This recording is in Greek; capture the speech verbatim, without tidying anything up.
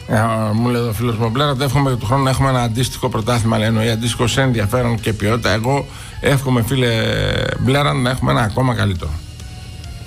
Ε, μου λέει ο φίλος μου Μπλέραντ, εύχομαι του χρόνου να έχουμε ένα αντίστοιχο πρωτάθλημα. Λέει, εννοεί αντίστοιχο σε ενδιαφέρον και ποιότητα. Εγώ εύχομαι, φίλε Μπλέραντ, να έχουμε ένα ακόμα καλύτερο.